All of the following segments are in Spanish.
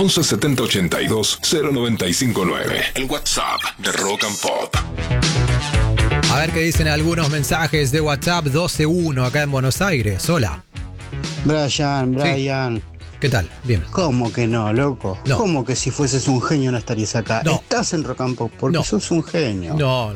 11 70 82 0959. El WhatsApp de Rock and Pop. A ver qué dicen algunos mensajes de WhatsApp. 12-1 acá en Buenos Aires. Hola. Brian. Sí. ¿Qué tal? Bien. ¿Cómo que no, loco? No. ¿Cómo que si fueses un genio no estarías acá? No. Estás en Rock and Pop porque sos un genio.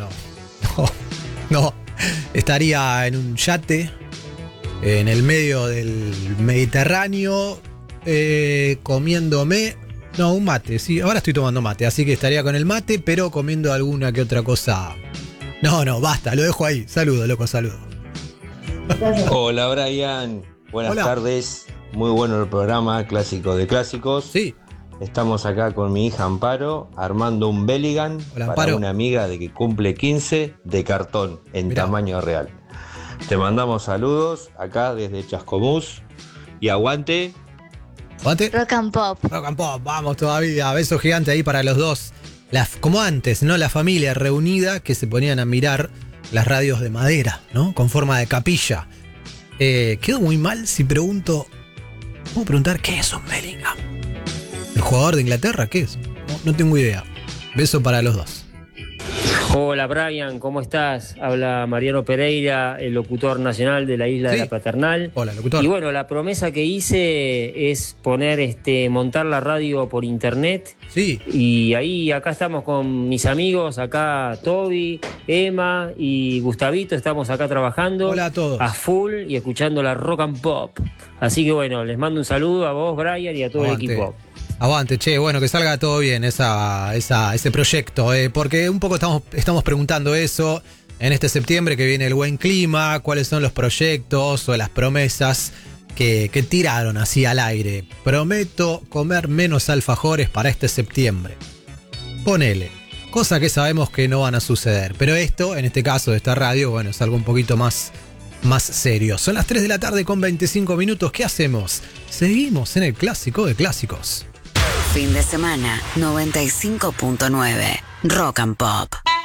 No. Estaría en un yate en el medio del Mediterráneo comiéndome... No, un mate, sí. Ahora estoy tomando mate, así que estaría con el mate, pero comiendo alguna que otra cosa. No, basta, lo dejo ahí. Saludo, loco, saludo. Hola, Brian. Buenas tardes. Muy bueno el programa Clásico de Clásicos. Sí. Estamos acá con mi hija Amparo armando un Belligan para una amiga de que cumple 15 de cartón en tamaño real. Te mandamos saludos acá desde Chascomús y aguante. ¿Aguante? Rock and Pop. Rock and Pop, vamos todavía. Beso gigante ahí para los dos. Como antes, ¿no? La familia reunida que se ponían a mirar las radios de madera, ¿no? Con forma de capilla. Quedo muy mal si pregunto. ¿Puedo preguntar qué es un Bellingham? ¿El jugador de Inglaterra? ¿Qué es? No tengo idea. Beso para los dos. Hola Brian, ¿cómo estás? Habla Mariano Pereira, el locutor nacional de la isla de la Paternal. Hola, locutor. Y bueno, la promesa que hice es montar la radio por internet. Sí. Y acá estamos con mis amigos, acá Toby, Emma y Gustavito, estamos acá trabajando. Hola a todos. A full y escuchando la Rock and Pop. Así que bueno, les mando un saludo a vos, Brian, y a todo Aguante. el equipo. Aguante, che, bueno, que salga todo bien ese proyecto, porque un poco estamos preguntando eso en este septiembre que viene el buen clima, cuáles son los proyectos o las promesas que tiraron así al aire. Prometo comer menos alfajores para este septiembre. Ponele, cosa que sabemos que no van a suceder, pero esto, en este caso de esta radio, bueno, es algo un poquito más serio. Son las 3 de la tarde con 25 minutos, ¿qué hacemos? Seguimos en el Clásico de Clásicos. Fin de semana 95.9 Rock and Pop.